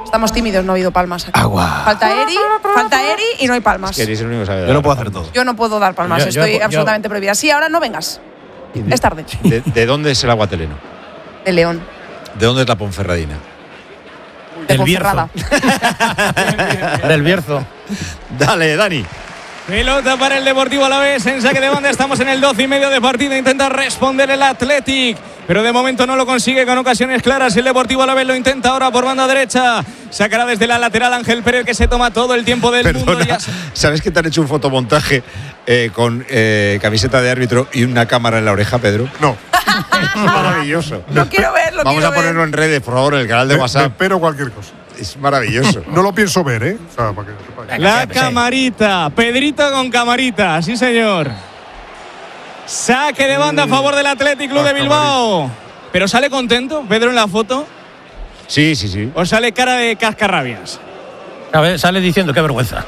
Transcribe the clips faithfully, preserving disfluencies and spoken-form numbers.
Estamos tímidos, no ha habido palmas aquí. Agua. Falta Eri, falta Eri y no hay palmas. Es que eres el único que sabe. Yo no puedo hacer todo. Yo no puedo dar palmas, Yo- yo- estoy yo- absolutamente prohibida. Sí, ahora no vengas. De, Es tarde. De, ¿De dónde es el Aguateleno? De León. ¿De dónde es la Ponferradina? De Del Bierzo. Ponferrada. Del Bierzo. Dale, Dani. Pelota para el Deportivo Alavés en saque de banda. Estamos en el doce y medio de partido. Intenta responder el Athletic, pero de momento no lo consigue con ocasiones claras. El Deportivo Alavés lo intenta ahora por banda derecha. Sacará desde la lateral Ángel Pérez, que se toma todo el tiempo del mundo. Perdona, Ya- ¿sabes que te han hecho un fotomontaje eh, con eh, camiseta de árbitro y una cámara en la oreja, Pedro? No. Es maravilloso. Lo quiero ver, lo Vamos quiero a ponerlo ver. en redes, por favor, en el canal de Me- me WhatsApp. espero cualquier cosa. Es maravilloso. No lo pienso ver, ¿eh? O sea, para que lo sepáis. La Sí. camarita, Pedrito con camarita, sí señor. Saque de banda a favor del Athletic Club La de Bilbao. ¿Pero sale contento Pedro en la foto Sí, sí, sí. o sale cara de cascarrabias? A ver, sale diciendo qué vergüenza.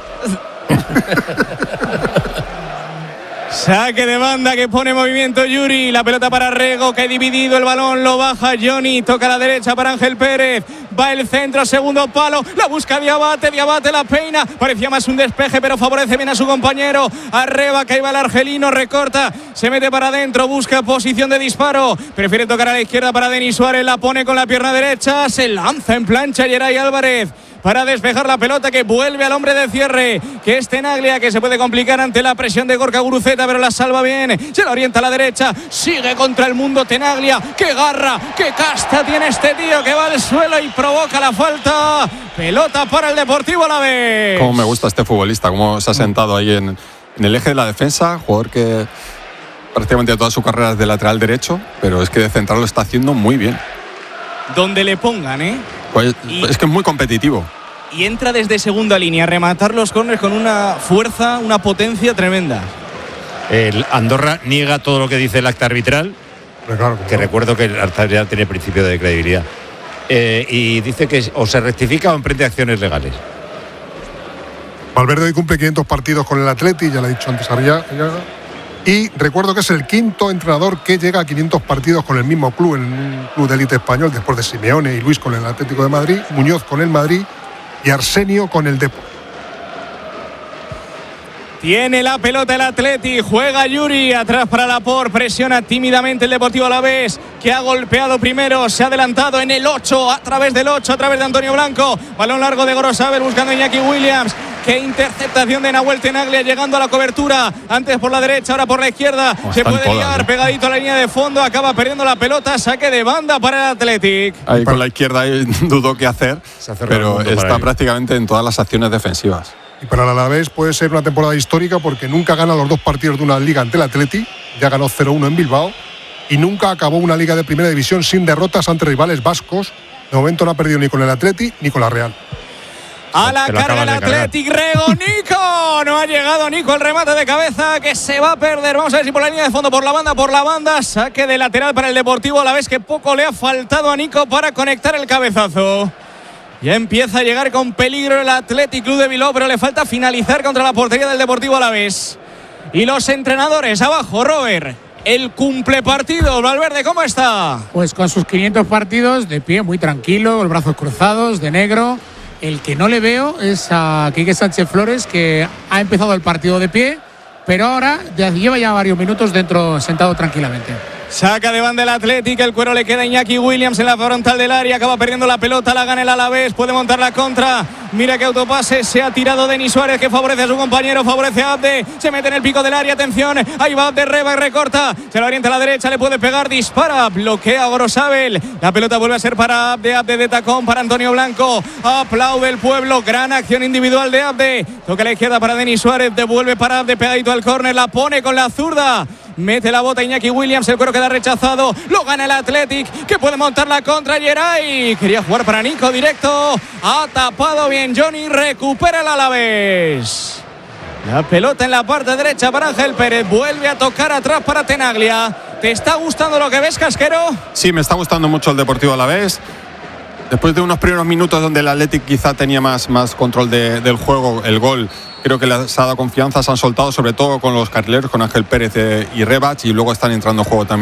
Saque de banda que pone en movimiento Yuri. La pelota para Rego, que ha dividido el balón. Lo baja Johnny. Toca a la derecha para Ángel Pérez. Va el centro, segundo palo. La busca Diabate. Diabate la peina. Parecía más un despeje, pero favorece bien a su compañero. Arreba, que ahí va el argelino. Recorta. Se mete para adentro. Busca posición de disparo. Prefiere tocar a la izquierda para Denis Suárez. La pone con la pierna derecha. Se lanza en plancha Yeray Álvarez para despejar la pelota, que vuelve al hombre de cierre, que es Tenaglia, que se puede complicar ante la presión de Gorka Guruceta, pero la salva bien. Se la orienta a la derecha. Sigue contra el mundo Tenaglia. ¡Qué garra! ¡Qué casta tiene este tío, que va al suelo y provoca la falta! Pelota para el Deportivo Alavés. Cómo me gusta este futbolista, cómo se ha sentado ahí en, en el eje de la defensa, jugador que prácticamente toda su carrera es de lateral derecho, pero es que de central lo está haciendo muy bien. Donde le pongan, ¿eh? Pues, Y- es que es muy competitivo. Y entra desde segunda línea a rematar los córneres con una fuerza, una potencia tremenda. El Andorra niega todo lo que dice el acta arbitral, Pero claro, como que no. recuerdo que el acta arbitral tiene principio de credibilidad. Eh, y dice que o se rectifica o emprende acciones legales. Valverde hoy cumple quinientos partidos con el Atleti, ya lo ha dicho antes Arriaga. Y recuerdo que es el quinto entrenador que llega a quinientos partidos con el mismo club, en un club de élite español, después de Simeone y Luis con el Atlético de Madrid, Muñoz con el Madrid y Arsenio con el Depor. Tiene la pelota el Atleti, juega Yuri, atrás para Laporte, presiona tímidamente el Deportivo Alavés, que ha golpeado primero, se ha adelantado en el ocho, a través del ocho, a través de Antonio Blanco, balón largo de Gorosabel buscando a Iñaki Williams. Qué interceptación de Nahuel Tenaglia, llegando a la cobertura, antes por la derecha, ahora por la izquierda, Oh, se están puede todas, liar, ¿eh? pegadito a la línea de fondo, acaba perdiendo la pelota, saque de banda para el Athletic. Ahí con la izquierda ahí dudó qué hacer, Se ha cerrado el pero mundo para está él. prácticamente en todas las acciones defensivas. Y para el Alavés puede ser una temporada histórica porque nunca gana los dos partidos de una liga ante el Atleti, ya ganó cero uno en Bilbao, y nunca acabó una liga de primera división sin derrotas ante rivales vascos. De momento no ha perdido ni con el Atleti ni con la Real. A la Te lo carga el acabas de cargar. Athletic, Rego, Nico. No ha llegado Nico, el remate de cabeza que se va a perder. Vamos a ver si por la línea de fondo, por la banda, por la banda. Saque de lateral para el Deportivo a la vez que poco le ha faltado a Nico para conectar el cabezazo. Ya empieza a llegar con peligro el Athletic Club de Bilbao, pero le falta finalizar contra la portería del Deportivo Alavés. Y los entrenadores abajo, Robert. El cumple partido, Valverde, ¿cómo está? Pues con sus quinientos partidos, de pie, muy tranquilo, con los brazos cruzados, de negro. El que no le veo es a Quique Sánchez Flores, que ha empezado el partido de pie, pero ahora ya lleva ya varios minutos dentro, sentado tranquilamente. Saca de banda el Athletic, el cuero le queda a Iñaki Williams en la frontal del área, acaba perdiendo la pelota, la gana el Alavés, puede montar la contra, mira que autopase, se ha tirado Denis Suárez, que favorece a su compañero, favorece a Abde, se mete en el pico del área, atención, ahí va Abde, reba y recorta, se la orienta a la derecha, le puede pegar, dispara, bloquea a Gorosabel, la pelota vuelve a ser para Abde, Abde de tacón para Antonio Blanco, aplaude el pueblo, gran acción individual de Abde, toca a la izquierda para Denis Suárez, devuelve para Abde, pegadito al córner, la pone con la zurda, mete la bota Iñaki Williams, el cuero queda rechazado, lo gana el Athletic, que puede montar la contra Yeray, quería jugar para Nico directo, ha tapado bien Johnny, recupera el Alavés. La pelota en la parte derecha para Ángel Pérez, vuelve a tocar atrás para Tenaglia. ¿Te está gustando lo que ves, Casquero? Sí, me está gustando mucho el Deportivo Alavés. Después de unos primeros minutos donde el Athletic quizá tenía más, más control de, del juego, el gol, creo que les ha dado confianza, se han soltado sobre todo con los carrileros, con Ángel Pérez eh, y Rebach, y luego están entrando en juego también